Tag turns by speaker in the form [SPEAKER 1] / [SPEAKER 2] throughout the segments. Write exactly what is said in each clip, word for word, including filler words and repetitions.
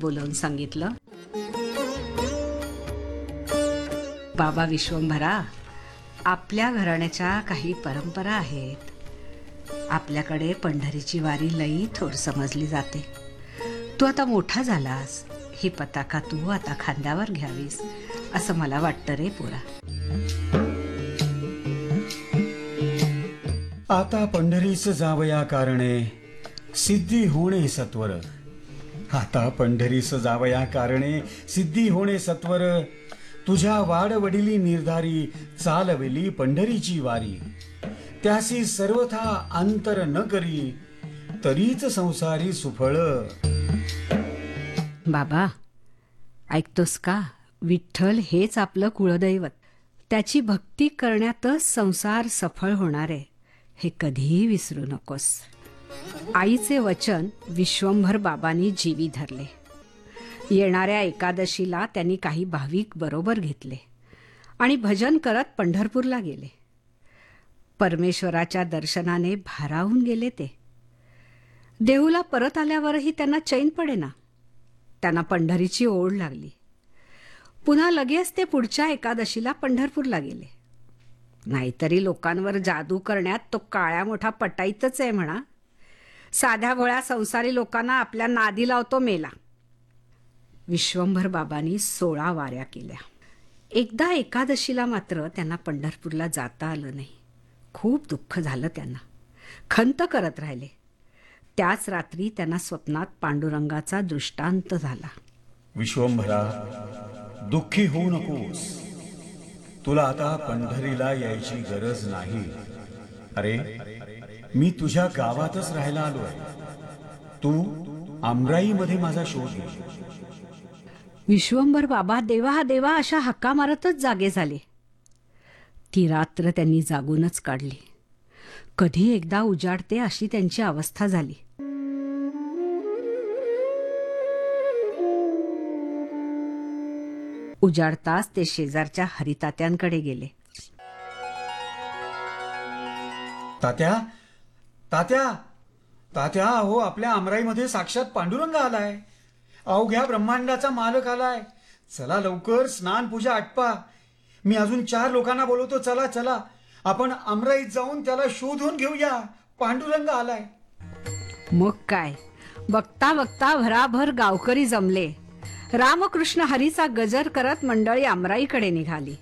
[SPEAKER 1] बोलवून सांगितलं, बाबा विश्वंभरा, आपल्या घराण्याच्या काही परंपरा आहेत. आपल्याकडे पंढरीची वारी लई थोर समजली जाते. तू आता मोठा झालास, ही पताका तू आता खांद्यावर घ्यावीस असं मला वाटतं रे पोरा.
[SPEAKER 2] आता पंढरीस जावया कारणे सिद्धी होणे सत्वर. आता पंढरीस जावया कारणे सिद्धी होणे सत्वर. तुझ्या वाडवडिली निर्धारी चालविली पंढरीची वारी. त्यासी सर्वथा अंतर न करी तरीच संसारी सुफळ.
[SPEAKER 1] बाबा ऐकतोस का, विठ्ठल हेच आपलं कुळदैवत. त्याची भक्ती करण्यातच संसार सफळ होणार आहे, हे कधीही विसरू नकोस. आईचे वचन विश्वंभर बाबांनी जीवी धरले. येणाऱ्या एकादशीला त्यांनी काही भाविक बरोबर घेतले आणि भजन करत पंढरपूरला गेले. परमेश्वराच्या दर्शनाने भारावून गेले ते. देहूला परत आल्यावरही त्यांना चैन पडेना. त्यांना पंढरीची ओढ लागली. पुन्हा लगेच ते पुढच्या एकादशीला पंढरपूरला गेले. नाहीतरी लोकांवर जादू करण्यात तो काळ्या मोठा पटाईतच आहे म्हणा. साध्या भोळ्या संसारी लोकांना आपल्या नादी लावतो मेला. विश्वंभर बाबांनी सोळा वाऱ्या केल्या. एकदा एकादशीला मात्र त्यांना पंढरपूरला जाता आलं नाही. खूप दुःख झालं त्यांना. खंत करत राहिले. त्याच रात्री त्यांना स्वप्नात पांडुरंगाचा दृष्टांत झाला.
[SPEAKER 2] विश्वंभरा, दुःखी होऊ नकोस. तुला आता पंढरीला यायची गरज नाही. अरे, मी तुझ्या गावातच राहायला आलोय. तू आमराईमध्ये माझा शोध घे.
[SPEAKER 1] विश्वंभर बाबा देवा देवा अशा हक्का मारतच जागे झाले. ती रात्र त्यांनी जागूनच काढली. कधी एकदा उजाडते अशी त्यांची अवस्था झाली. उजाडताच ते शेजारच्या हरितात्यांकडे गेले.
[SPEAKER 2] तात्या, तात्या, तात्या, हो आपल्या आमराईमध्ये साक्षात पांडुरंग आलाय. अवघ्या ब्रह्मांडाचा मालक आलाय. चला लवकर स्नान पूजा आटपा. मी अजून चार लोकांना बोलवतो. चला चला, आपण आमराईत जाऊन त्याला शोधून घेऊया. पांडुरंग आलाय.
[SPEAKER 1] मग काय, बघता बघता भराभर गावकरी जमले. रामकृष्ण हरीचा गजर करत मंडळी आमराईकडे निघाली.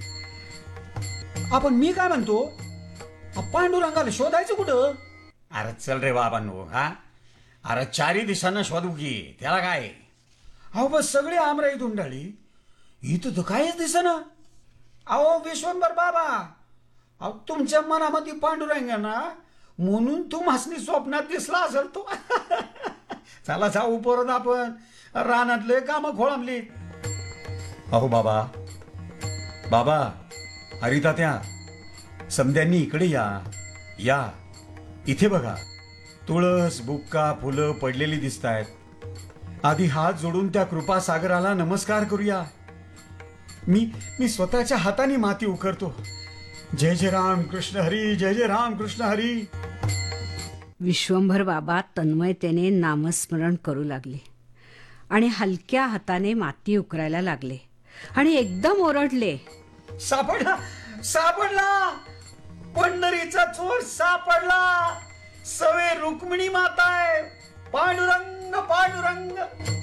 [SPEAKER 2] आपण मी काय म्हणतो, पांडुरंगाला शोधायचं कुठं? अरे चल रे बाबांनो, हा अरे चारी दिशांना शोधू की, त्याला काय. अहो बस सगळे आमराई धुंडाळी, इथं तर काहीच दिसेना. अहो विश्वंभर बाबा, अहो तुमच्या मनामध्ये पांडुरंग ना, म्हणून तुम्हासनी स्वप्नात दिसला असेल तो. चला जाऊ परत आपण, रानातले काम खोळंबली. अहो बाबा, बाबा, हरितात्या, समद्यांनी इकडे या. या इथे बघा, तुळस, बुक्का, फुलं पडलेली दिसतायत. आधी हात जोडून त्या कृपा सागराला नमस्कार करूया. मी मी स्वतःच्या हाताने माती उकरतो. जय जय राम कृष्ण हरी, जय जय राम कृष्ण हरी.
[SPEAKER 1] विश्वंभर बाबा तन्मयतेने नामस्मरण करू लागले आणि हलक्या हाताने माती उकरायला लागले आणि एकदम ओरडले,
[SPEAKER 2] सापडला, सापडला, पंढरीचा चोर सापडला. सवे रुक्मिणी माता आहे. पांडुरंग, पांडुरंग.